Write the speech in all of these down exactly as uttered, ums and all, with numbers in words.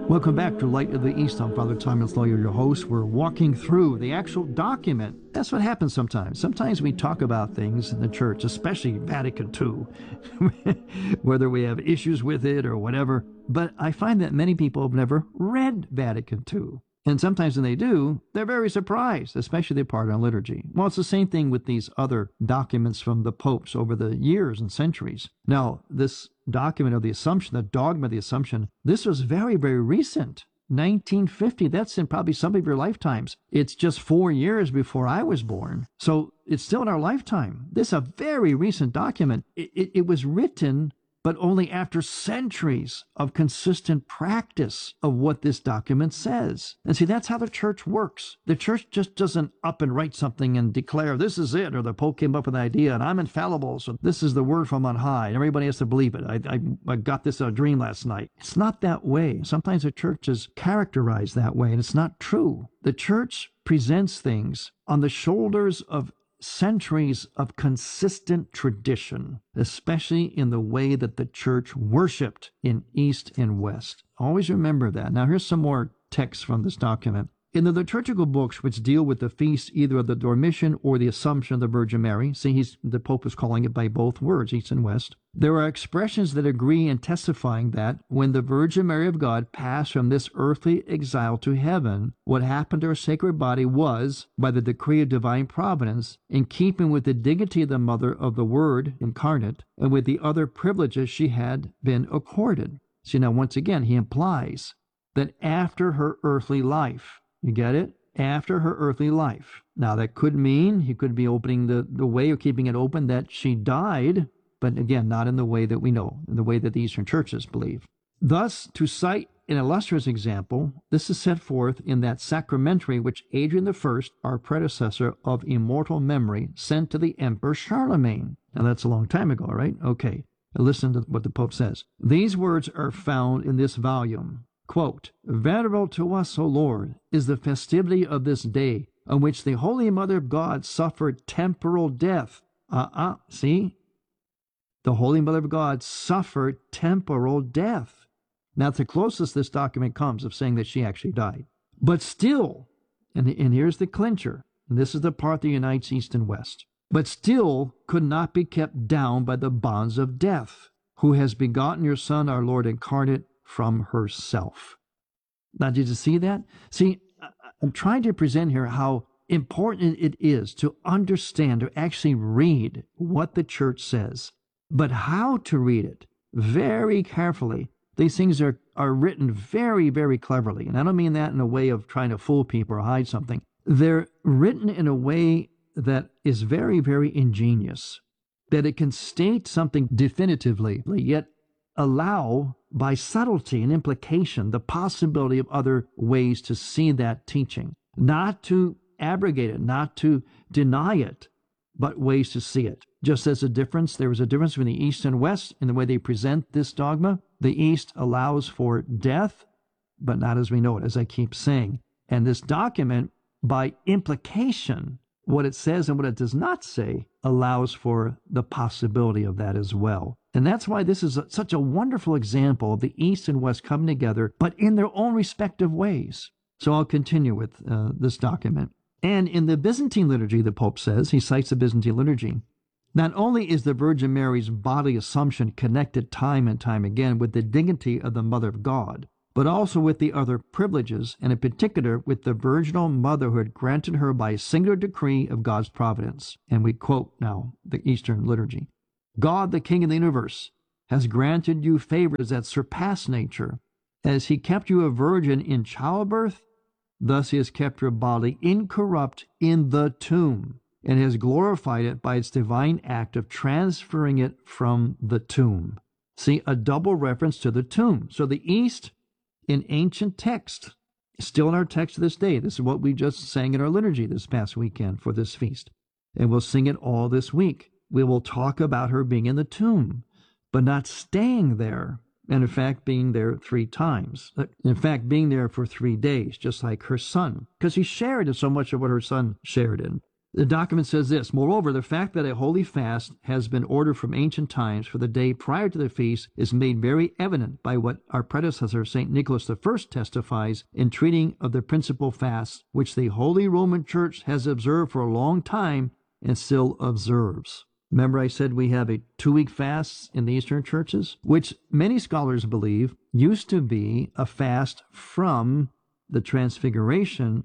Welcome back to Light of the East. I'm Father Thomas Loya, your host. We're walking through the actual document. That's what happens sometimes. Sometimes we talk about things in the church, especially Vatican Two, whether we have issues with it or whatever. But I find that many people have never read Vatican Two. And sometimes when they do, they're very surprised, especially the part on liturgy. Well, it's the same thing with these other documents from the popes over the years and centuries. Now, this document of the Assumption, the dogma of the Assumption, this was very, very recent. nineteen fifty, that's in probably some of your lifetimes. It's just four years before I was born. So it's still in our lifetime. This is a very recent document. It, it, it was written, but only after centuries of consistent practice of what this document says. And see, that's how the church works. The church just doesn't up and write something and declare, this is it, or the Pope came up with an idea, and I'm infallible, so this is the word from on high, and everybody has to believe it. I, I, I got this in a dream last night. It's not that way. Sometimes the church is characterized that way, and it's not true. The church presents things on the shoulders of centuries of consistent tradition, especially in the way that the church worshiped in East and West. Always remember that. Now, here's some more text from this document. In the liturgical books which deal with the feast either of the Dormition or the Assumption of the Virgin Mary, see, he's, the Pope is calling it by both words, East and West, there are expressions that agree in testifying that when the Virgin Mary of God passed from this earthly exile to heaven, what happened to her sacred body was, by the decree of divine providence, in keeping with the dignity of the Mother of the Word incarnate, and with the other privileges she had been accorded. See, now once again, he implies that after her earthly life, you get it? After her earthly life. Now, that could mean he could be opening the, the way or keeping it open that she died, but again, not in the way that we know, in the way that the Eastern churches believe. Thus, to cite an illustrious example, this is set forth in that sacramentary which Adrian the First, our predecessor of immortal memory, sent to the Emperor Charlemagne. Now, that's a long time ago, right? Okay, listen to what the Pope says. These words are found in this volume. Quote, venerable to us, O Lord, is the festivity of this day, on which the Holy Mother of God suffered temporal death. Uh-uh, see? The Holy Mother of God suffered temporal death. Now, it's the closest this document comes of saying that she actually died. But still, and, and here's the clincher, and this is the part that unites East and West, but still could not be kept down by the bonds of death, who has begotten your Son, our Lord incarnate, from herself. Now, did you see that? See, I'm trying to present here how important it is to understand, to actually read what the church says, but how to read it very carefully. These things are, are written very, very cleverly. And I don't mean that in a way of trying to fool people or hide something. They're written in a way that is very, very ingenious, that it can state something definitively, yet allow, by subtlety and implication, the possibility of other ways to see that teaching. Not to abrogate it, not to deny it, but ways to see it. Just as a difference, there is a difference between the East and West in the way they present this dogma. The East allows for death, but not as we know it, as I keep saying. And this document, by implication, what it says and what it does not say, allows for the possibility of that as well. And that's why this is a, such a wonderful example of the East and West coming together, but in their own respective ways. So I'll continue with uh, this document. And in the Byzantine liturgy, the Pope says, he cites the Byzantine liturgy, not only is the Virgin Mary's bodily assumption connected time and time again with the dignity of the Mother of God, but also with the other privileges, and in particular with the virginal motherhood granted her by a singular decree of God's providence. And we quote now the Eastern liturgy. God, the King of the universe, has granted you favors that surpass nature. As he kept you a virgin in childbirth, thus he has kept your body incorrupt in the tomb, and has glorified it by its divine act of transferring it from the tomb. See, a double reference to the tomb. So the East, in ancient text, still in our text to this day, this is what we just sang in our liturgy this past weekend for this feast, and we'll sing it all this week. We will talk about her being in the tomb, but not staying there, and in fact being there three times. In fact, being there for three days, just like her son, because he shared in so much of what her son shared in. The document says this: moreover, the fact that a holy fast has been ordered from ancient times for the day prior to the feast is made very evident by what our predecessor, Saint Nicholas the First, testifies in treating of the principal fasts, which the Holy Roman Church has observed for a long time and still observes. Remember I said we have a two-week fast in the Eastern churches, which many scholars believe used to be a fast from the Transfiguration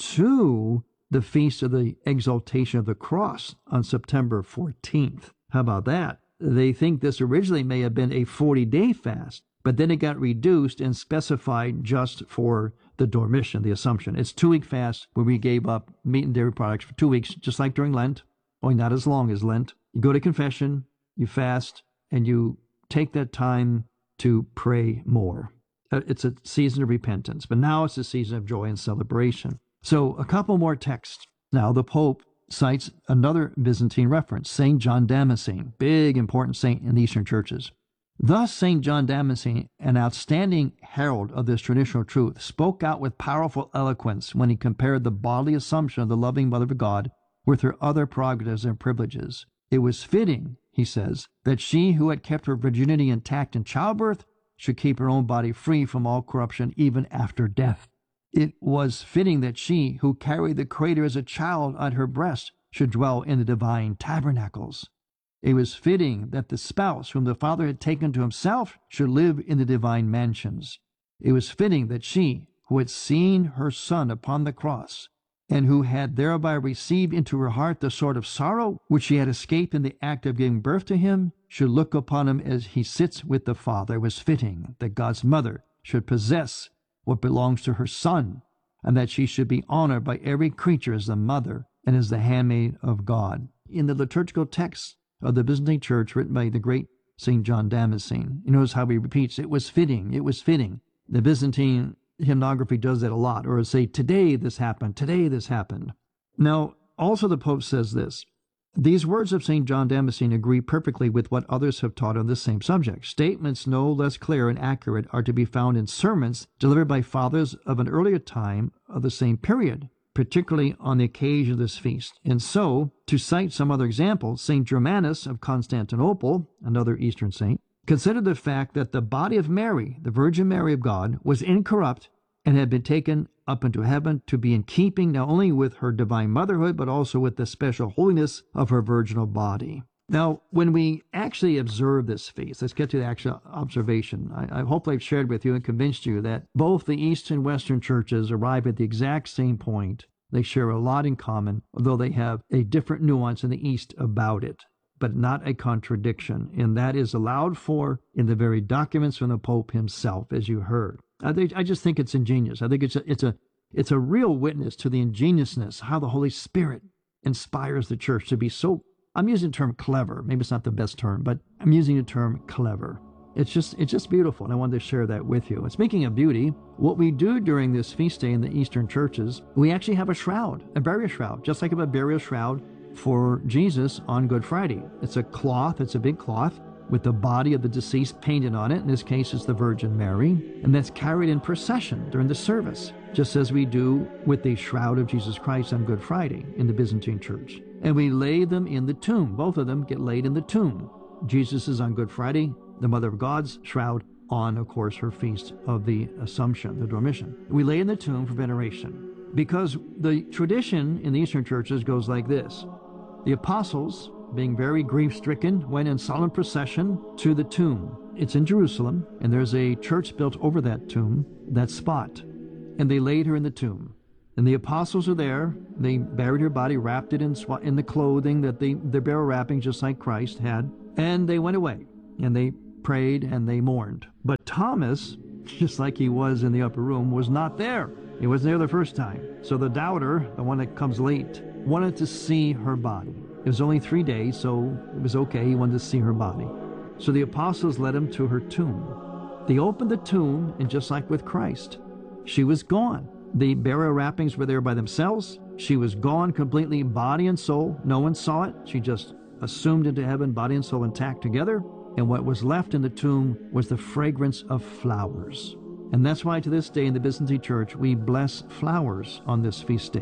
to the Feast of the Exaltation of the Cross on September fourteenth. How about that? They think this originally may have been a forty-day fast, but then it got reduced and specified just for the Dormition, the Assumption. It's two-week fast where we gave up meat and dairy products for two weeks, just like during Lent, only not as long as Lent. You go to confession, you fast, and you take that time to pray more. It's a season of repentance, but now it's a season of joy and celebration. So a couple more texts. Now the Pope cites another Byzantine reference, Saint John Damascene, big important saint in the Eastern churches. Thus Saint John Damascene, an outstanding herald of this traditional truth, spoke out with powerful eloquence when he compared the bodily assumption of the loving Mother of God with her other prerogatives and privileges. It was fitting, he says, that she who had kept her virginity intact in childbirth should keep her own body free from all corruption even after death. It was fitting that she who carried the Creator as a child on her breast should dwell in the divine tabernacles. It was fitting that the spouse whom the Father had taken to himself should live in the divine mansions. It was fitting that she who had seen her Son upon the cross and who had thereby received into her heart the sort of sorrow which she had escaped in the act of giving birth to him, should look upon him as he sits with the Father. It was fitting that God's mother should possess what belongs to her Son, and that she should be honored by every creature as the mother and as the handmaid of God. In the liturgical text of the Byzantine Church written by the great Saint John Damascene, you notice how he repeats, it was fitting, it was fitting. The Byzantine hymnography does that a lot, or say, today this happened, today this happened. Now, also the Pope says this: these words of Saint John Damascene agree perfectly with what others have taught on this same subject. Statements no less clear and accurate are to be found in sermons delivered by fathers of an earlier time of the same period, particularly on the occasion of this feast. And so, to cite some other examples, Saint Germanus of Constantinople, another Eastern saint, considered the fact that the body of Mary, the Virgin Mary of God, was incorrupt and had been taken up into heaven to be in keeping not only with her divine motherhood, but also with the special holiness of her virginal body. Now, when we actually observe this feast, let's get to the actual observation. I, I hope I've shared with you and convinced you that both the East and Western churches arrive at the exact same point. They share a lot in common, although they have a different nuance in the East about it, but not a contradiction. And that is allowed for in the very documents from the Pope himself, as you heard. I think I just think it's ingenious. I think it's a, it's a it's a real witness to the ingeniousness, how the Holy Spirit inspires the church to be so, I'm using the term clever. Maybe it's not the best term, but I'm using the term clever. It's just it's just beautiful, and I wanted to share that with you. And speaking of beauty, what we do during this feast day in the Eastern churches, we actually have a shroud, a burial shroud, just like a burial shroud for Jesus on Good Friday. It's a cloth, it's a big cloth, with the body of the deceased painted on it. In this case, it's the Virgin Mary, and that's carried in procession during the service, just as we do with the shroud of Jesus Christ on Good Friday in the Byzantine Church. And we lay them in the tomb. Both of them get laid in the tomb. Jesus is on Good Friday, the Mother of God's shroud on, of course, her feast of the Assumption, the Dormition. We lay in the tomb for veneration, because the tradition in the Eastern churches goes like this. The apostles, being very grief-stricken, went in solemn procession to the tomb. It's in Jerusalem, and there's a church built over that tomb, that spot. And they laid her in the tomb. And the apostles are there. They buried her body, wrapped it in, sw- in the clothing that they, the burial wrapping, just like Christ had. And they went away, and they prayed, and they mourned. But Thomas, just like he was in the upper room, was not there. He wasn't there the first time. So the doubter, the one that comes late, wanted to see her body. It was only three days, so it was okay. He wanted to see her body. So the apostles led him to her tomb. They opened the tomb, and just like with Christ, she was gone. The burial wrappings were there by themselves. She was gone completely, body and soul. No one saw it. She just assumed into heaven, body and soul intact together. And what was left in the tomb was the fragrance of flowers. And that's why to this day in the Byzantine Church, we bless flowers on this feast day.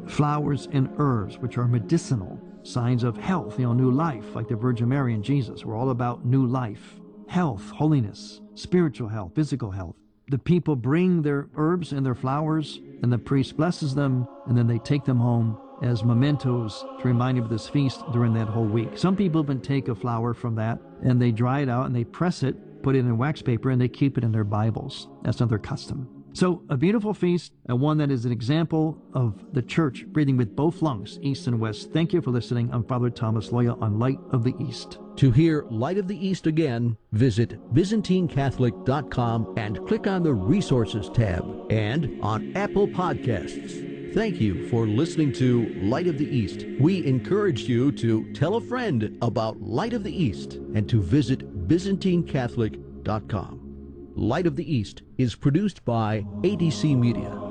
flowers and herbs, which are medicinal, signs of health, you know, new life, like the Virgin Mary and Jesus. We're all about new life, health, holiness, spiritual health, physical health. The people bring their herbs and their flowers, and the priest blesses them, and then they take them home as mementos to remind you of this feast during that whole week. Some people even take a flower from that, and they dry it out, and they press it, put it in wax paper, and they keep it in their Bibles. That's another custom. So a beautiful feast, and one that is an example of the church breathing with both lungs, east and west. Thank you for listening. I'm Father Thomas Loya on Light of the East. To hear Light of the East again, visit Byzantine Catholic dot com and click on the Resources tab, and on Apple Podcasts. Thank you for listening to Light of the East. We encourage you to tell a friend about Light of the East and to visit Byzantine Catholic dot com. Light of the East is produced by A D C Media.